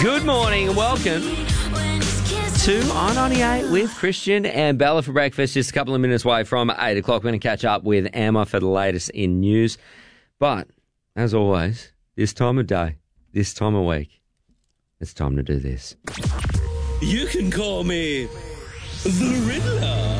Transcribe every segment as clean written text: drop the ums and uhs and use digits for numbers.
Good morning and welcome to I-98 with Christian and Bella for breakfast. Just a couple of minutes away from 8 o'clock. We're going to catch up with Emma for the latest in news. But, as always, this time of day, this time of week, it's time to do this. You can call me the Riddler.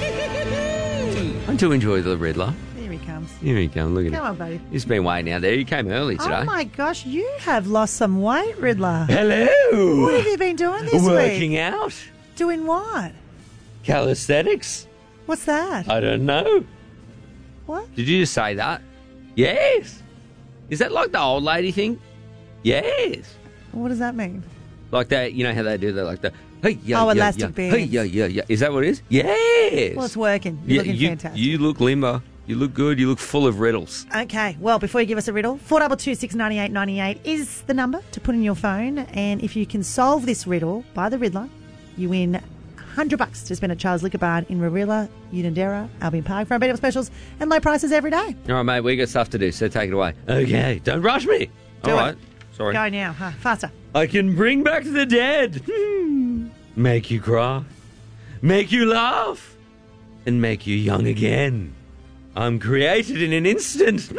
I do enjoy the Riddler. Here he comes. Here he comes. Look at him. Come on, buddy. He's been waiting out there. You came early today. Oh, my gosh. You have lost some weight, Riddler. Hello. What have you been doing this Working week? out. Doing what? Calisthenics. What's that? I don't know. What? Did you just say that? Yes. Is that like the old lady thing? Yes. What does that mean? Like that, you know how they do that, like the, hey, yeah, Oh, yeah, elastic yeah. bands. Hey, yeah, yeah, yeah. Is that what it is? Yes. Well, it's working. You're looking fantastic. You look limber. You look good. You look full of riddles. Okay, well, before you give us a riddle, 422-698-98 is the number to put in your phone. And if you can solve this riddle by the Riddler, you win $100 to spend at Charles Liquor Barn in Warilla, Unanderra, Albion Park for our beat-up specials and low prices every day. All right, mate, we got stuff to do, so take it away. Okay, don't rush me. Do All it. right, sorry. Go now, huh? Faster. I can bring back the dead. Make you cry. Make you laugh. And make you young again. I'm created in an instant.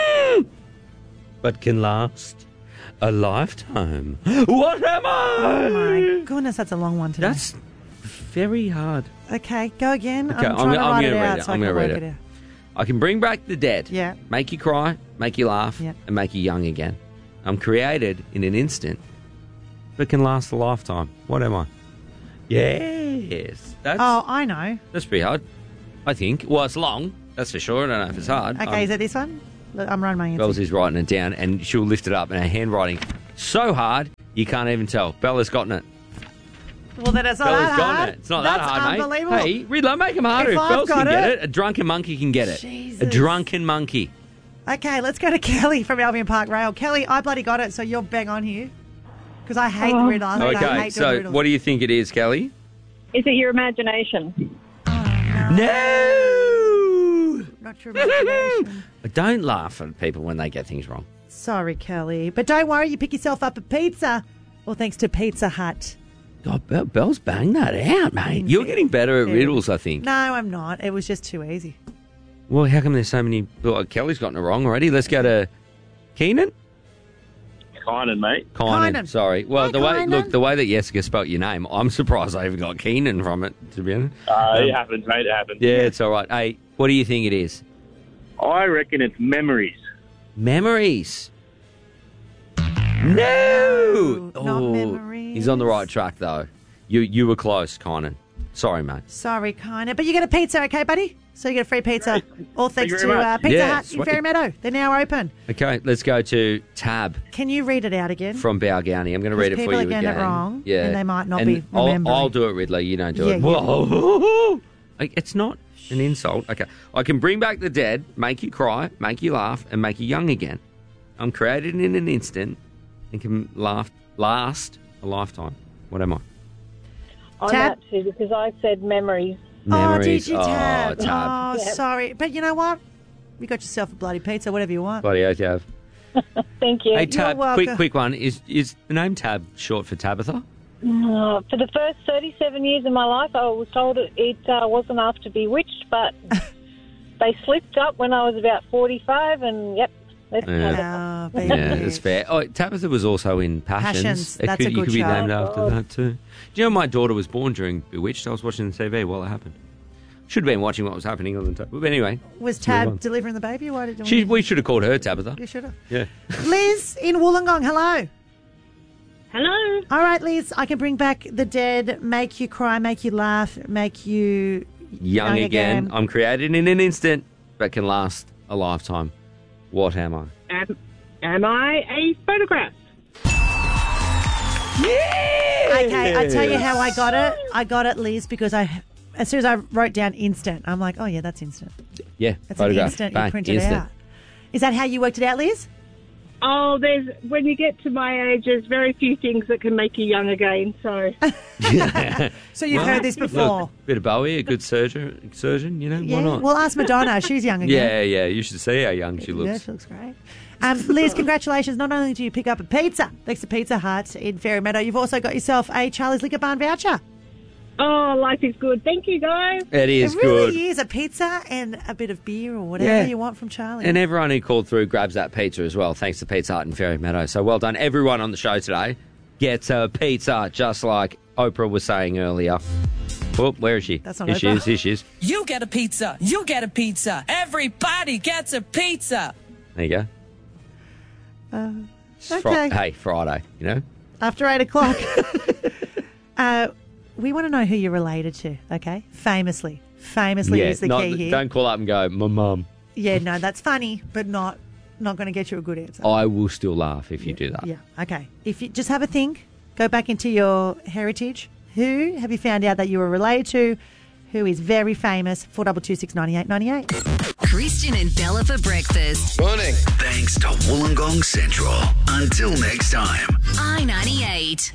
But can last a lifetime. What am I? Oh, my goodness, that's a long one today. That's very hard. Okay, go again. Okay, I'm trying to write it gonna read out it. so I I'm can gonna work read it out. I can bring back the dead. Yeah. Make you cry, make you laugh, Yeah. and make you young again. I'm created in an instant, but can last a lifetime. What am I? Yes. Oh, I know. That's pretty hard, I think. Well, it's long, that's for sure. I don't know if it's hard. Okay, is it this one? Look, I'm writing my answer. Bella's is writing it down, and she'll lift it up, and her handwriting so hard, you can't even tell. Bella's gotten it. Well, then it's not Bella's that gotten hard. it. It's not That's that hard, mate. unbelievable. Hey, Riddler, make them harder. If If I've Bells can got get it- it, a drunken monkey can get it. Jesus. A drunken monkey. Okay, let's go to Kelly from Albion Park Rail. Kelly, I bloody got it, so you're bang on here. Because I hate the riddle. I Okay, hate doing so riddles. what do you think it is, Kelly? Is it your imagination? No! Not your imagination. Don't laugh at people when they get things wrong. Sorry, Kelly. But don't worry, you pick yourself up a pizza. Well, thanks to Pizza Hut. God, Belle's banged that out, mate. You're getting better at riddles, I think. No, I'm not. It was just too easy. Well, how come there's so many... Well, Kelly's gotten it wrong already. Let's go to Keenan? Kynan, mate. Kynan, sorry. Well, Hi, the Kynan. way that Jessica spelt your name, I'm surprised I even got Keenan from it, to be honest. It happens, mate. It happens. Yeah, it's all right. Hey, what do you think it is? I reckon it's memories. Memories. No! Not memories. He's on the right track, though. You were close, Kynan. Sorry, mate. Sorry, Kynan. But you get a pizza, okay, buddy? So you get a free pizza. Great. All thanks Thank to you very much. Pizza Yeah, Hut in sweet. Fairy Meadow. They're now open. Okay, let's go to Tab Can you read it out again? from Balgownie. I'm going to read it for People you are getting again. it wrong, Yeah. and they might not And be remembering. I'll do it, Riddler. You don't do Yeah, it. yeah. Whoa. It's not an insult. Okay. I can bring back the dead, make you cry, make you laugh, and make you young again. I'm created in an instant and can last a lifetime. What am I? I'm Tab? that too because I said memories. Oh, did Memories. you, Tab? Oh, Tab. Oh, Yeah. sorry. But you know what? You got yourself a bloody pizza, whatever you want. Bloody oath, Tab. Thank you. Hey, Tab, welcome. quick one. Is the name Tab short for Tabitha? For the first 37 years of my life, I was told it wasn't after Bewitched, but they slipped up when I was about 45, and yep, that's Yeah. Oh, baby. Yeah, that's fair. Oh, Tabitha was also in Passions. Passions, that's a you good could be show. named after that too. Do you know my daughter was born during Bewitched? I was watching the TV while it happened. Should have been watching what was happening on the TV. But anyway, Was let's move on. Tab delivering the baby? Why did you We should have called her Tabitha. You should have. Yeah. Liz in Wollongong, hello. Hello. All right, Liz, I can bring back the dead, make you cry, make you laugh, make you Young again. I'm created in an instant, but can last a lifetime. What am I? Am I a photograph? Yeah. Okay, I tell you how I got it. I got it, Liz, because as soon as I wrote down instant, I'm like, oh yeah, that's instant. Yeah. That's an photograph. instant. Bang, You print it instant. out. Is that how you worked it out, Liz? Oh, when you get to my age, there's very few things that can make you young again. So So you've heard this before. Look, bit of Bowie, a good surgeon, you know, Yeah. why not? Well, ask Madonna. She's young again. Yeah, you should see how young she Yeah, looks. she looks great. Liz, congratulations. Not only do you pick up a pizza thanks to Pizza Hut in Fairy Meadow, you've also got yourself a Charlie's Liquor Barn voucher. Oh, life is good. Thank you, guys. It is It really good. is a pizza and a bit of beer or whatever you want from Charlie. And everyone who called through grabs that pizza as well, thanks to Pizza Hut in Fairy Meadow. So well done. Everyone on the show today gets a pizza, just like Oprah was saying earlier. Oh, where is she? That's not Here she Oprah. is. Here she is. You get a pizza. You get a pizza. Everybody gets a pizza. There you go. It's okay. Friday, you know? After 8 o'clock, we want to know who you're related to, okay? Famously is the key here. Don't call up and go, my mum. Yeah, no, that's funny, but not going to get you a good answer. I will still laugh if you do that. Yeah, okay. If you just have a think, go back into your heritage. Who have you found out that you were related to? Who is very famous? 4226 9898. Christian and Bella for breakfast. Morning. Thanks to Wollongong Central. Until next time. I-98.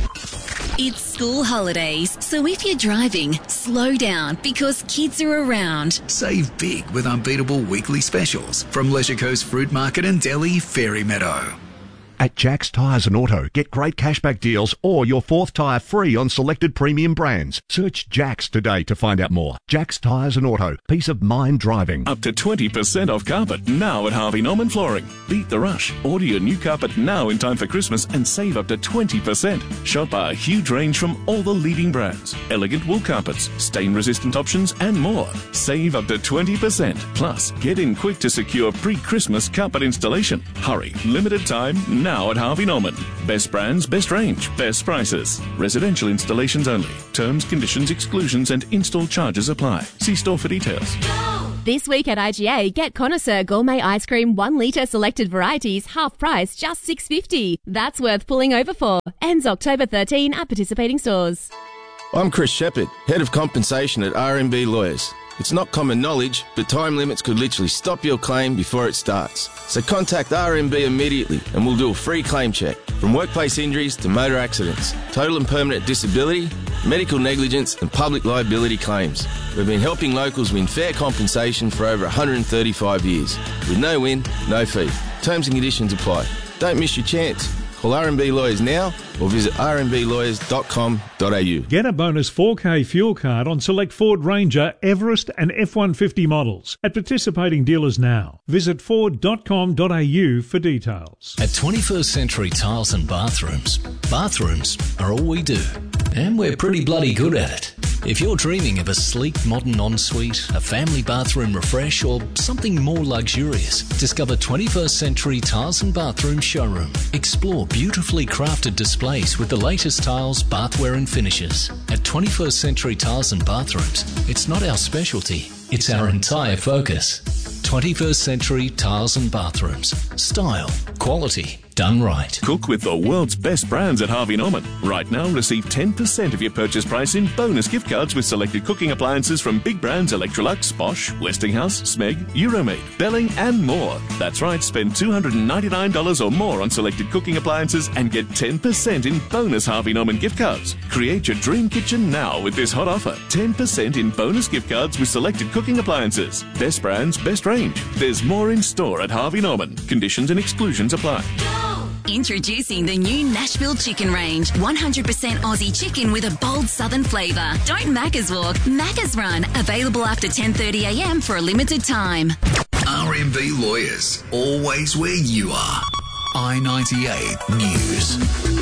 It's school holidays, so if you're driving, slow down because kids are around. Save big with unbeatable weekly specials from Leisure Coast Fruit Market and Deli, Fairy Meadow. At Jack's Tyres and Auto, get great cashback deals or your fourth tyre free on selected premium brands. Search Jack's today to find out more. Jack's Tyres and Auto. Peace of mind driving. Up to 20% off carpet now at Harvey Norman Flooring. Beat the rush. Order your new carpet now in time for Christmas and save up to 20%. Shop our huge range from all the leading brands. Elegant wool carpets, stain-resistant options and more. Save up to 20%. Plus, get in quick to secure pre-Christmas carpet installation. Hurry. Limited time now at Harvey Norman. Best brands, best range, best prices. Residential installations only. Terms, conditions, exclusions and install charges apply. See store for details. This week at IGA, get Connoisseur Gourmet Ice Cream 1 litre selected varieties, half price, just $6.50. That's worth pulling over for. Ends October 13 at participating stores. I'm Chris Shepherd, Head of Compensation at RMB Lawyers. It's not common knowledge, but time limits could literally stop your claim before it starts. So contact RMB immediately and we'll do a free claim check. From workplace injuries to motor accidents, total and permanent disability, medical negligence and public liability claims. We've been helping locals win fair compensation for over 135 years. With no win, no fee. Terms and conditions apply. Don't miss your chance. Call RMB Lawyers now or visit rmblawyers.com.au. Get a bonus 4K fuel card on select Ford Ranger, Everest and F-150 models at participating dealers now. Visit ford.com.au for details. At 21st Century Tiles and Bathrooms are all we do. And we're pretty bloody good at it. If you're dreaming of a sleek modern ensuite, a family bathroom refresh or something more luxurious, discover 21st Century Tiles and Bathroom Showroom. Explore beautifully crafted displays with the latest tiles, bathware and finishes. At 21st Century Tiles and Bathrooms, it's not our specialty, it's our entire focus. 21st Century Tiles and Bathrooms. Style, quality, done right. Cook with the world's best brands at Harvey Norman. Right now, receive 10% of your purchase price in bonus gift cards with selected cooking appliances from big brands Electrolux, Bosch, Westinghouse, Smeg, Euromade, Belling and more. That's right, spend $299 or more on selected cooking appliances and get 10% in bonus Harvey Norman gift cards. Create your dream kitchen now with this hot offer. 10% in bonus gift cards with selected cooking appliances. Best brands, best range. There's more in store at Harvey Norman. Conditions and exclusions apply. Introducing the new Nashville Chicken Range. 100% Aussie chicken with a bold southern flavour. Don't Macca's walk, Macca's run. Available after 10:30am for a limited time. RMB Lawyers, always where you are. I-98 News.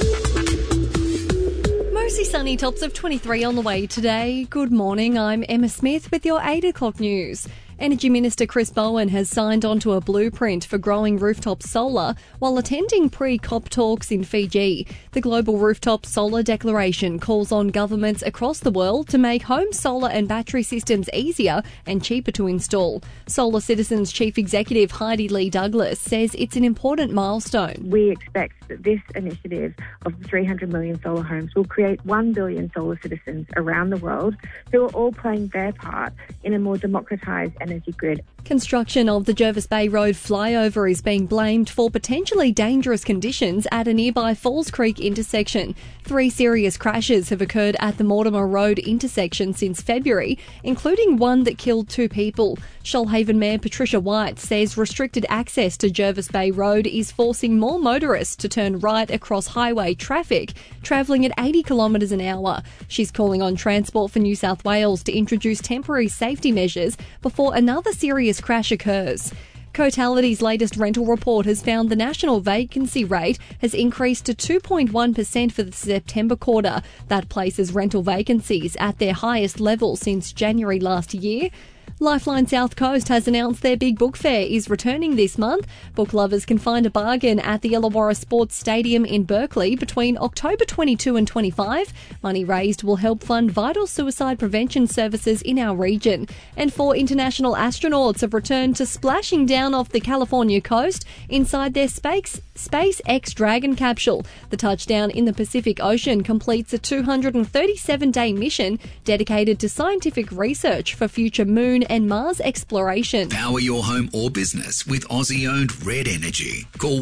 Mostly sunny, tops of 23 on the way today. Good morning, I'm Emma Smith with your 8 o'clock news. Energy Minister Chris Bowen has signed onto a blueprint for growing rooftop solar while attending pre-COP talks in Fiji. The Global Rooftop Solar Declaration calls on governments across the world to make home solar and battery systems easier and cheaper to install. Solar Citizens Chief Executive Heidi Lee Douglas says it's an important milestone. We expect that this initiative of 300 million solar homes will create 1 billion solar citizens around the world who are all playing their part in a more democratised energy grid. Construction of the Jervis Bay Road flyover is being blamed for potentially dangerous conditions at a nearby Falls Creek intersection. 3 serious crashes have occurred at the Mortimer Road intersection since February, including one that killed 2 people. Shoalhaven Mayor Patricia White says restricted access to Jervis Bay Road is forcing more motorists to turn right across highway traffic, travelling at 80 kilometres an hour. She's calling on Transport for New South Wales to introduce temporary safety measures before another serious crash occurs. Cotality's latest rental report has found the national vacancy rate has increased to 2.1% for the September quarter. That places rental vacancies at their highest level since January last year. Lifeline South Coast has announced their Big Book Fair is returning this month. Book lovers can find a bargain at the Illawarra Sports Stadium in Berkeley between October 22 and 25. Money raised will help fund vital suicide prevention services in our region. And 4 international astronauts have returned to splashing down off the California coast inside their SpaceX Dragon capsule. The touchdown in the Pacific Ocean completes a 237-day mission dedicated to scientific research for future moon and Mars exploration. Power your home or business with Aussie-owned Red Energy. Call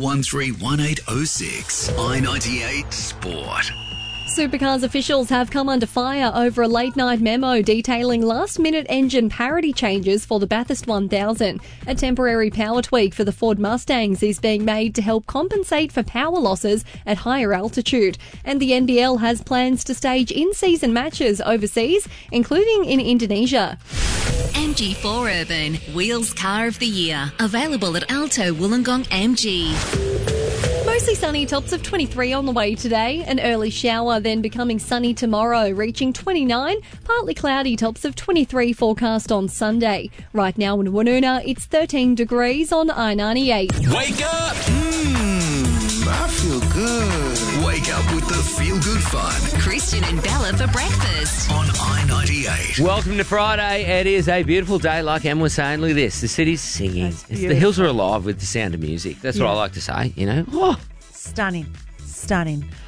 131806. I-98 Sport. Supercars officials have come under fire over a late-night memo detailing last-minute engine parity changes for the Bathurst 1000. A temporary power tweak for the Ford Mustangs is being made to help compensate for power losses at higher altitude. And the NBL has plans to stage in-season matches overseas, including in Indonesia. MG4 Urban, Wheels Car of the Year. Available at Alto Wollongong MG. Mostly sunny, tops of 23 on the way today. An early shower, then becoming sunny tomorrow, reaching 29. Partly cloudy, tops of 23 forecast on Sunday. Right now in Woonona, it's 13 degrees on I-98. Wake up! I feel good. Wake up with the Feel Good Fun. Christian and Bella for breakfast. On I-98. Welcome to Friday. It is a beautiful day, like Em was saying. Look at this. The city's singing. The hills are alive with the sound of music. That's what I like to say, you know. Oh. Stunning. Stunning.